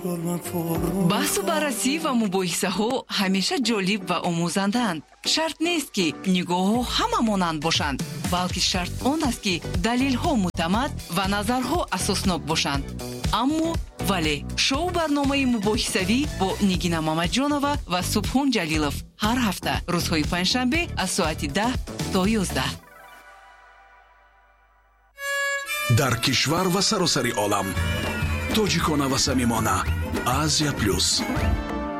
بحث و بررسی و مباحثه ها همیشه جالب و آموزندند. شرط نیست که نگاه ها همه مانند باشند، بلکه شرط آن است که دلیل ها معتمد و نظرها اساسناک باشند. اما ولی شو برنامه مباحثوی با نگینا مامدجانова و سبحان جلیلов هر هفته روزهای پنجشنبه از ساعت 10 تا 11 در کشور و سراسر عالم. توجیکانه و صمیمانه. Азия Плюс.